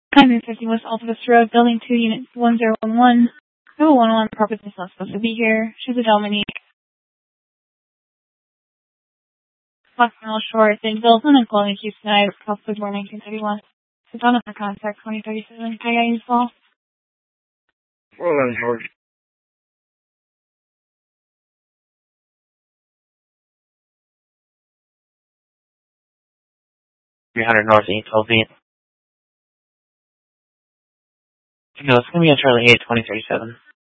950 West Altavis Road, Building 2, Unit 1011. Number 101, property is not supposed to be here. She's a Dominique. Hospital Short, St. Wilson, and Colony Keeps Tonight, Costco Door 1931. It's on for contact 2037. Can I use call? Well then, George. 300 North 812 feet. No, it's going to be on Charlie 8, 2037.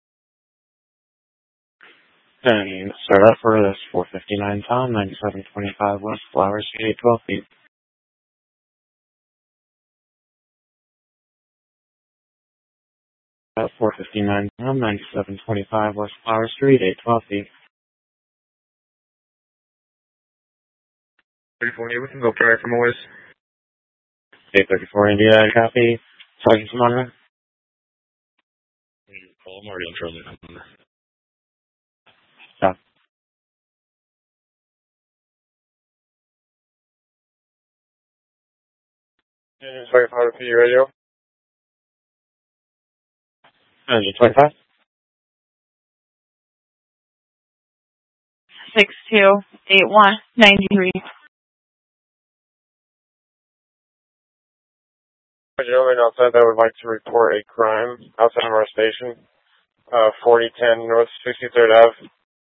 And start up for this 459 Tom, 9725 West Flower Street, 812 feet. At 459 Tom, 9725 West Flower Street, 812 feet. 34 Neighborhood, go prior from Always. 834 India, copy. Sergeant Samana. Call Marty on Charlie. Stop. Sorry, Powder P radio. 25. 628193. A gentleman outside that would like to report a crime outside of our station, 4010 North 63rd Ave.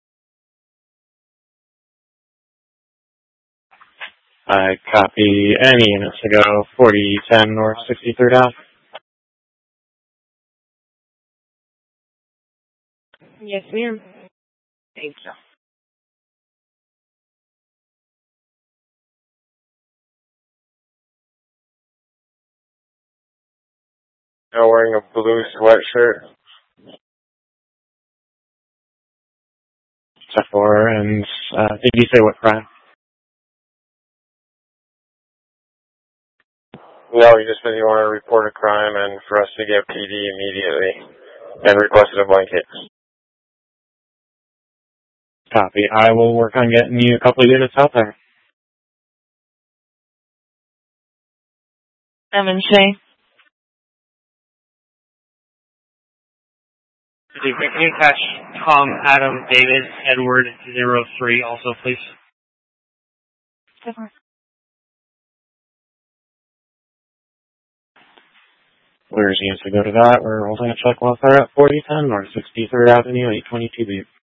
I copy any units to go 4010 North 63rd Ave. Yes, ma'am. Thank you. Now wearing a blue sweatshirt. Check for, and did you say what crime? No, you just said you want to report a crime and for us to get PD immediately and requested a blanket. Copy. I will work on getting you a couple of units out there. Evan Shea. Can you attach Tom, Adam, David, Edward, 03 also, please? Definitely. Where's the answer to go to that? We're holding a check while they're at 4010 or 63rd Avenue, 822B.